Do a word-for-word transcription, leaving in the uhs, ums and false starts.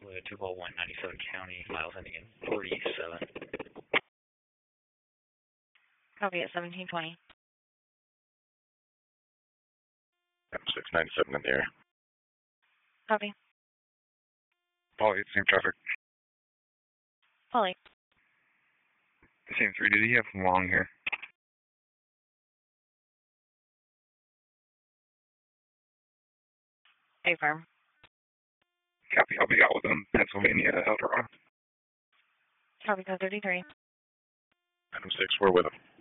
with two call one ninety-seven County, miles ending in forty-seven. Copy at seventeen twenty. six ninety-seven in the air. Copy. Polly, same traffic. Polly. Same three, did he have long hair? A-firm. Copy, I'll be out with him. Pennsylvania, Eldorado. Copy code thirty-three. Item six, we're with him.